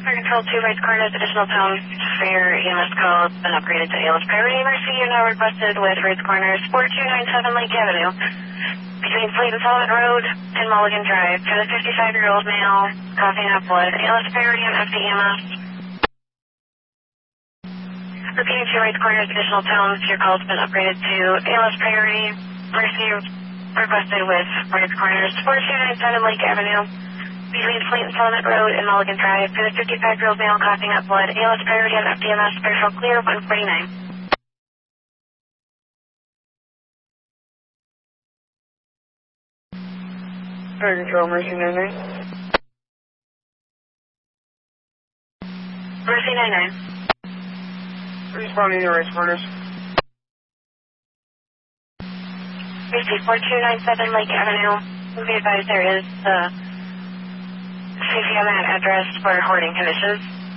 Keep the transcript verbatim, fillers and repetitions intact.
Control two, right corners, additional pounds for your E M S call has been upgraded to A L S priority emergency. You're now requested with right corners, four two nine seven Lake Avenue, between Fleet and Solomon Road and Mulligan Drive, for the fifty-five-year-old male, coughing up blood. A L S priority on empty E M S. Repeating two right corners, additional pounds, your call has been upgraded to A L S priority emergency requested with right corners, four two nine seven Lake Avenue, between Fleet and Solomon Road and Mulligan Drive, for the fifty-five-year-old male coughing up blood. A L S priority on F D M S, peripheral clear, one forty-nine. Fire Control, Mercy nine nine. Mercy nine nine. Responding to right corners. Mercy four two nine seven Lake Avenue. Be advised there is uh, C C M at address for hoarding conditions.